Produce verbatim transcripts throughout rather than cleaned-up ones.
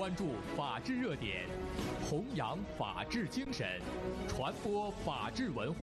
关注法治热点，弘扬法治精神，传播法治文化。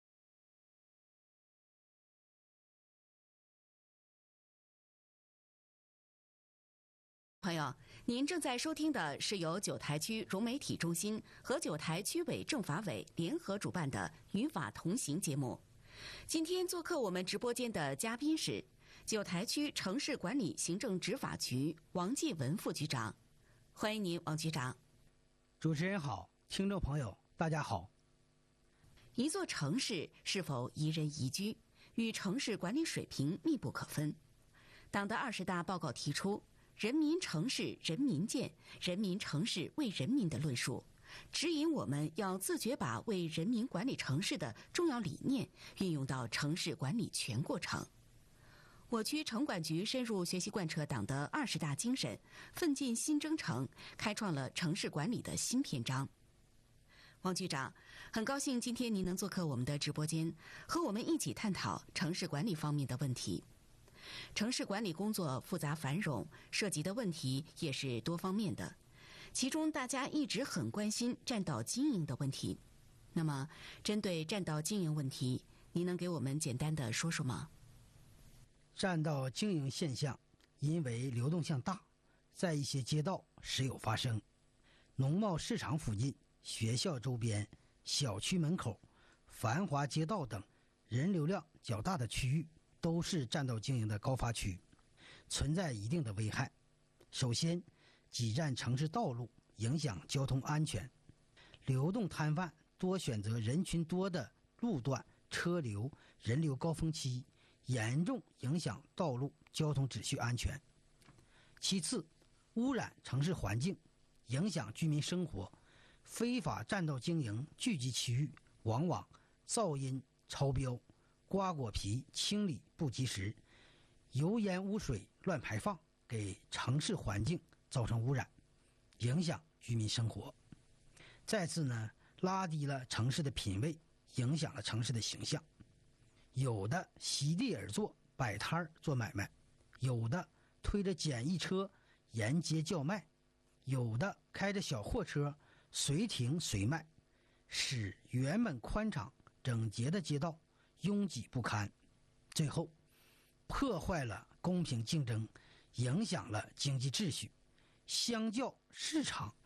朋友，您正在收听的是由九台区融媒体中心和九台区委政法委联合主办的《与法同行》节目。今天做客我们直播间的嘉宾是九台区城市管理行政执法局王继文副局长，欢迎您，王局长。 主持人好，听众朋友大家好。 一座城市是否宜人宜居，与城市管理水平密不可分。党的二十大报告提出人民城市人民建，人民城市为人民的论述，指引我们要自觉把为人民管理城市的重要理念运用到城市管理全过程。我区城管局深入学习贯彻党的二十大精神，奋进新征程，开创了城市管理的新篇章。王局长，很高兴今天您能做客我们的直播间，和我们一起探讨城市管理方面的问题。城市管理工作复杂繁荣，涉及的问题也是多方面的，其中大家一直很关心占道经营的问题。那么针对占道经营问题，您能给我们简单的说说吗？ 占道经营现象因为流动性大，在一些街道时有发生。农贸市场附近、学校周边、小区门口、繁华街道等人流量较大的区域都是占道经营的高发区，存在一定的危害。首先，挤占城市道路，影响交通安全。流动摊贩多选择人群多的路段，车流人流高峰期，严重影响道路交通秩序安全。其次，污染城市环境，影响居民生活。非法占道经营聚集区域，往往噪音超标，瓜果皮清理不及时，油烟污水乱排放，给城市环境造成污染，影响居民生活。再次呢，拉低了城市的品位，影响了城市的形象。有的席地而坐，摆摊做买卖，有的推着简易车沿街叫卖，有的开着小货车随停随卖，使原本宽敞整洁的街道拥挤不堪，最后破坏了公平竞争，影响了经济秩序。相较市场